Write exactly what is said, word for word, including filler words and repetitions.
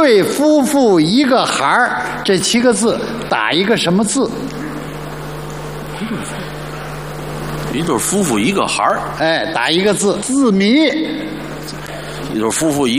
对夫妇一个孩儿，这七个字打一个什么字？ 一对夫妇一个孩儿， 哎，打一个字，字谜。 一对夫妇一。